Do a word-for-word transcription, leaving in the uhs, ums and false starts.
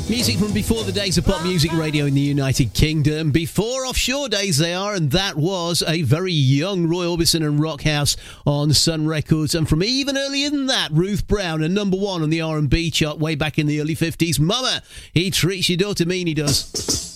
Music from before the days of pop music radio in the United Kingdom. Before offshore days they are, and that was a very young Roy Orbison and Rockhouse on Sun Records. And from even earlier than that, Ruth Brown, and number one on the R and B chart way back in the early fifties. Mama, he treats your daughter mean, he does.